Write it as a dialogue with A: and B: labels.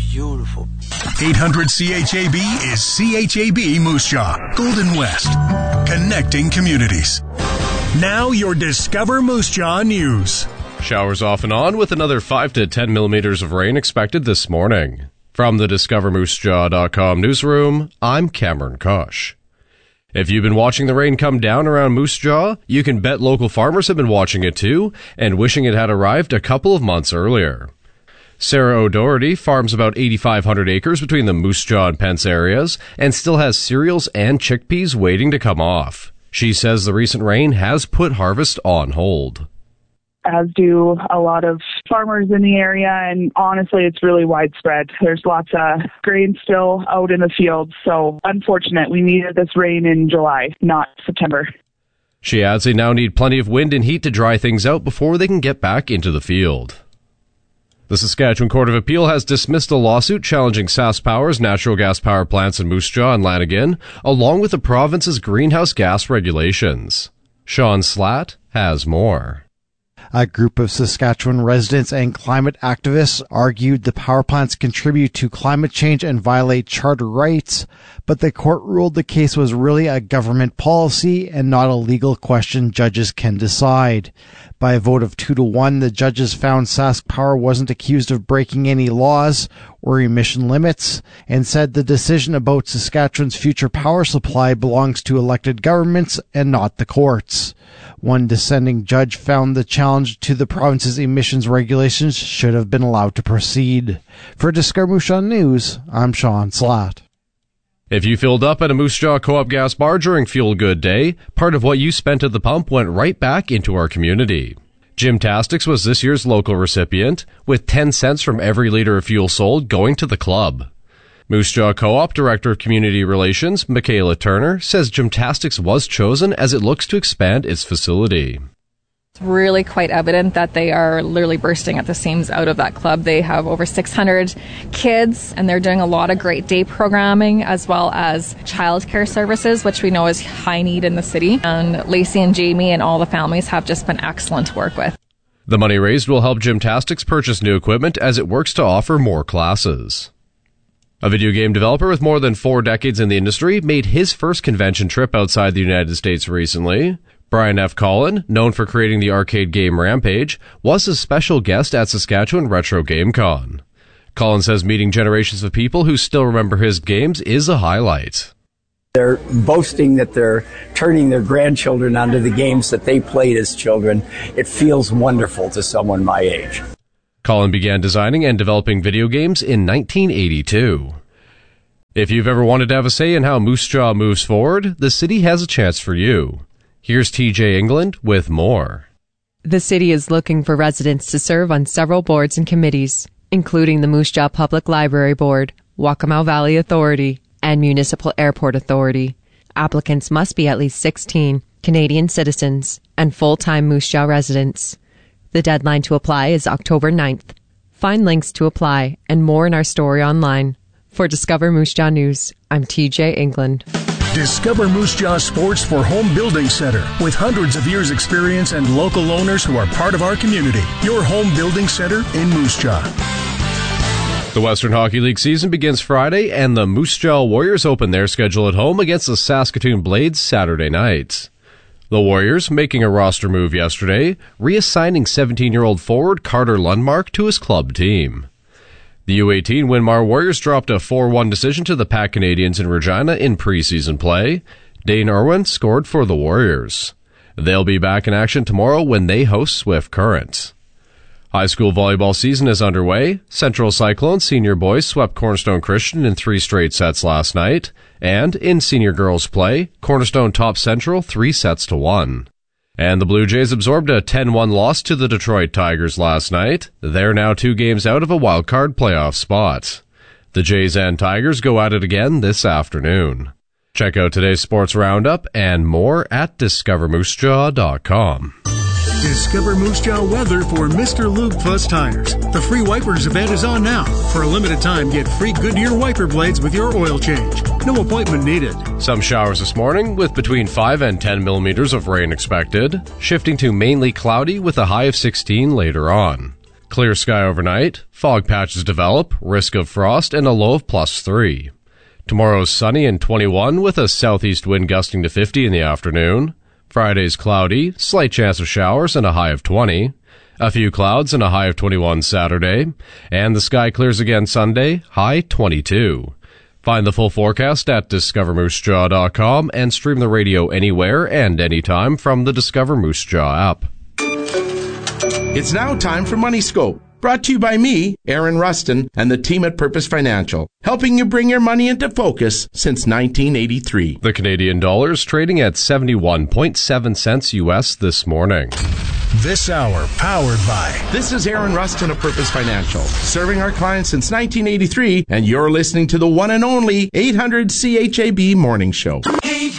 A: beautiful.
B: 800 CHAB is CHAB Moose Jaw, Golden West, connecting communities. Now your Discover Moose Jaw news.
C: Showers off and on with another 5 to 10 millimeters of rain expected this morning. From the DiscoverMooseJaw.com newsroom, I'm Cameron Kosh. If you've been watching the rain come down around Moose Jaw, you can bet local farmers have been watching it too and wishing it had arrived a couple of months earlier. Sarah O'Doherty farms about 8,500 acres between the Moose Jaw and Pence areas and still has cereals and chickpeas waiting to come off. She says the recent rain has put harvest on hold.
D: As do a lot of farmers in the area, and honestly, it's really widespread. There's lots of grain still out in the fields, so unfortunate. We needed this rain in July, not September.
C: She adds they now need plenty of wind and heat to dry things out before they can get back into the field. The Saskatchewan Court of Appeal has dismissed a lawsuit challenging SaskPower's natural gas power plants in Moose Jaw and Lanigan, along with the province's greenhouse gas regulations. Sean Slatt has more.
E: A group of Saskatchewan residents and climate activists argued the power plants contribute to climate change and violate charter rights, but the court ruled the case was really a government policy and not a legal question judges can decide. By a vote of 2-1, the judges found SaskPower wasn't accused of breaking any laws or emission limits and said the decision about Saskatchewan's future power supply belongs to elected governments and not the courts. One dissenting judge found the challenge to the province's emissions regulations should have been allowed to proceed. For Discover Moose Jaw News, I'm Sean Slatt.
C: If you filled up at a Moose Jaw Co-op gas bar during Fuel Good Day, part of what you spent at the pump went right back into our community. Gymtastics was this year's local recipient, with 10 cents from every liter of fuel sold going to the club. Moose Jaw Co-op Director of Community Relations, Michaela Turner, says Gymtastics was chosen as it looks to expand its facility.
F: It's really quite evident that they are literally bursting at the seams out of that club. They have over 600 kids, and they're doing a lot of great day programming as well as childcare services, which we know is high need in the city. And Lacey and Jamie and all the families have just been excellent to work with.
C: The money raised will help Gymtastics purchase new equipment as it works to offer more classes. A video game developer with more than 4 decades in the industry made his first convention trip outside the United States recently. Brian F. Collin, known for creating the arcade game Rampage, was a special guest at Saskatchewan Retro Game Con. Collin says meeting generations of people who still remember his games is a highlight.
G: They're boasting that they're turning their grandchildren onto the games that they played as children. It feels wonderful to someone my age.
C: Collin began designing and developing video games in 1982. If you've ever wanted to have a say in how Moose Jaw moves forward, the city has a chance for you. Here's TJ England with more.
H: The city is looking for residents to serve on several boards and committees, including the Moose Jaw Public Library Board, Waccamaw Valley Authority, and Municipal Airport Authority. Applicants must be at least 16, Canadian citizens, and full-time Moose Jaw residents. The deadline to apply is October 9th. Find links to apply and more in our story online. For Discover Moose Jaw News, I'm TJ England.
B: Discover Moose Jaw Sports for Home Building Center. With hundreds of years' experience and local owners who are part of our community. Your home building center in Moose Jaw.
C: The Western Hockey League season begins Friday, and the Moose Jaw Warriors open their schedule at home against the Saskatoon Blades Saturday night. The Warriors making a roster move yesterday, reassigning 17-year-old forward Carter Lundmark to his club team. The U18 Winmar Warriors dropped a 4-1 decision to the Pac Canadians in Regina in preseason play. Dane Irwin scored for the Warriors. They'll be back in action tomorrow when they host Swift Current. High school volleyball season is underway. Central Cyclones senior boys swept Cornerstone Christian in 3 straight sets last night. And in senior girls play, Cornerstone topped Central 3-1. And the Blue Jays absorbed a 10-1 loss to the Detroit Tigers last night. They're now 2 games out of a wildcard playoff spot. The Jays and Tigers go at it again this afternoon. Check out today's sports roundup and more at DiscoverMooseJaw.com.
B: Discover Moose Jaw weather for Mr. Lube Plus Tires. The free wipers event is on now. For a limited time, get free Goodyear wiper blades with your oil change. No appointment needed.
C: Some showers this morning with between 5 and 10 millimeters of rain expected, shifting to mainly cloudy with a high of 16 later on. Clear sky overnight, fog patches develop, risk of frost, and a low of +3. Tomorrow's sunny and 21 with a southeast wind gusting to 50 in the afternoon. Friday's cloudy, slight chance of showers and a high of 20. A few clouds and a high of 21 Saturday. And the sky clears again Sunday, high 22. Find the full forecast at discovermoosejaw.com and stream the radio anywhere and anytime from the Discover Moose Jaw app.
A: It's now time for Money Scope, brought to you by me, Aaron Rustin, and the team at Purpose Financial, helping you bring your money into focus since 1983.
C: The Canadian dollar is trading at 71.7 cents U.S. this morning.
I: This hour powered by...
A: This is Aaron Rustin of Purpose Financial, serving our clients since 1983, and you're listening to the one and only 800 CHAB Morning Show.